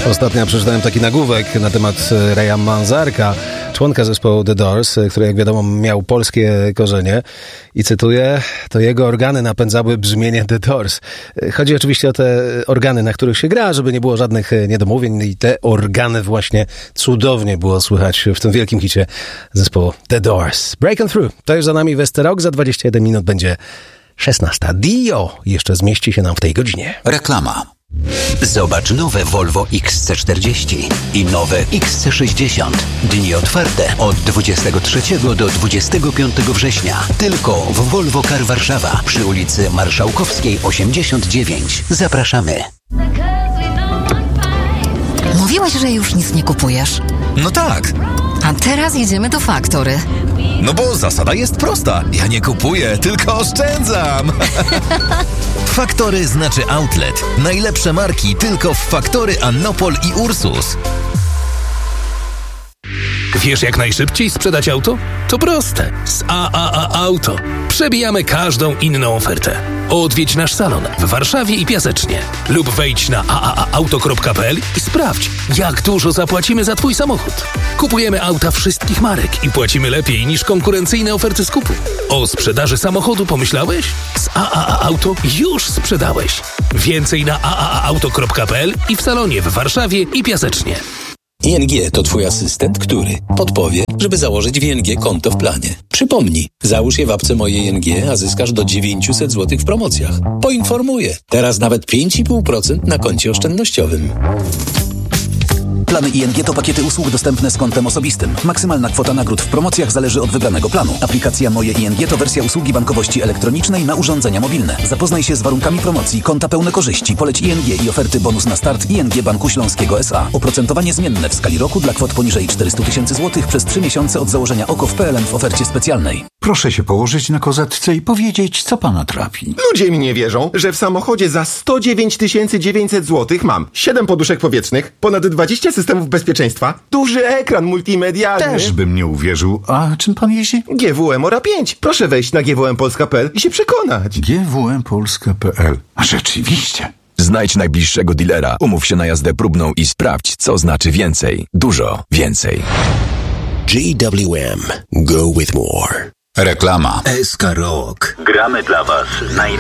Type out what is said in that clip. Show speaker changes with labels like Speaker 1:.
Speaker 1: Ostatnio przeczytałem taki nagłówek na temat Raya Manzarka, członka zespołu The Doors, który jak wiadomo miał polskie korzenie i cytuję, to jego organy napędzały brzmienie The Doors. Chodzi oczywiście o te organy, na których się gra, żeby nie było żadnych niedomówień i te organy właśnie cudownie było słychać w tym wielkim hicie zespołu The Doors. Breaking Through, to już za nami Westerok, za 21 minut będzie 16. Dio jeszcze zmieści się nam w tej godzinie.
Speaker 2: Reklama. Zobacz nowe Volvo XC40 i nowe XC60. Dni otwarte od 23 do 25 września. Tylko w Volvo Car Warszawa przy ulicy Marszałkowskiej 89. Zapraszamy.
Speaker 3: Mówiłeś, że już nic nie kupujesz.
Speaker 4: No tak.
Speaker 3: A teraz jedziemy do Faktory.
Speaker 4: No bo zasada jest prosta. Ja nie kupuję, tylko oszczędzam. Faktory znaczy outlet. Najlepsze marki tylko w Faktory, Annopol i Ursus.
Speaker 5: Wiesz, jak najszybciej sprzedać auto? To proste. Z AAA Auto. Przebijamy każdą inną ofertę. Odwiedź nasz salon w Warszawie i Piasecznie. Lub wejdź na aaauto.pl i sprawdź, jak dużo zapłacimy za Twój samochód. Kupujemy auta wszystkich marek i płacimy lepiej niż konkurencyjne oferty skupu. O sprzedaży samochodu pomyślałeś? Z AAA Auto już sprzedałeś. Więcej na aaauto.pl i w salonie w Warszawie i Piasecznie.
Speaker 6: ING to Twój asystent, który podpowie, żeby założyć w ING konto w planie. Przypomnij, załóż je w apce Moje ING, a zyskasz do 900 zł w promocjach. Poinformuję, teraz nawet 5,5% na koncie oszczędnościowym.
Speaker 7: Plany ING to pakiety usług dostępne z kontem osobistym. Maksymalna kwota nagród w promocjach zależy od wybranego planu. Aplikacja Moje ING to wersja usługi bankowości elektronicznej na urządzenia mobilne. Zapoznaj się z warunkami promocji, konta pełne korzyści, poleć ING i oferty bonus na start ING Banku Śląskiego S.A. Oprocentowanie zmienne w skali roku dla kwot poniżej 400 000 złotych przez 3 miesiące od założenia OKO w PLN w ofercie specjalnej.
Speaker 8: Proszę się położyć na kozetce i powiedzieć, co pana trapi.
Speaker 9: Ludzie mi nie wierzą, że w samochodzie za 109 900 zł mam 7 poduszek powietrznych, ponad 20 systemów bezpieczeństwa, duży ekran multimedialny.
Speaker 8: Też bym nie uwierzył. A czym pan jeździ?
Speaker 9: GWM Ora 5. Proszę wejść na gwmpolska.pl i się przekonać.
Speaker 8: gwmpolska.pl. A rzeczywiście.
Speaker 10: Znajdź najbliższego dealera, umów się na jazdę próbną i sprawdź, co znaczy więcej. Dużo więcej.
Speaker 2: GWM. Go with more. Reklama.
Speaker 6: SK Rock.
Speaker 11: Gramy dla Was najlepsze